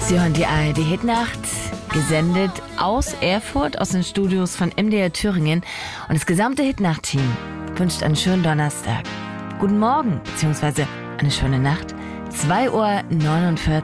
Sie hören die ARD Hitnacht, gesendet aus Erfurt, aus den Studios von MDR Thüringen. Und das gesamte Hitnacht-Team wünscht einen schönen Donnerstag. Guten Morgen, beziehungsweise eine schöne Nacht. 2:49 Uhr.